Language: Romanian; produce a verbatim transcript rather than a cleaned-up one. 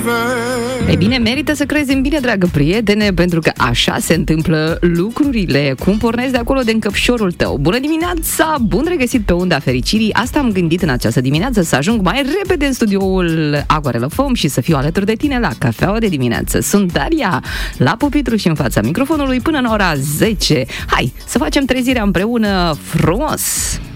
Ei bine, merită să crezi în bine, dragă prietene, pentru că așa se întâmplă lucrurile. Cum pornezi de acolo de încăpșorul tău? Bună dimineața, bun regăsit pe unda fericirii. Asta am gândit în această dimineață, să ajung mai repede în studioul Aguarelă Foam și să fiu alături de tine la cafeaua de dimineață. Sunt Daria, la pupitru și în fața microfonului până în ora zece. Hai, să facem trezirea împreună frumos!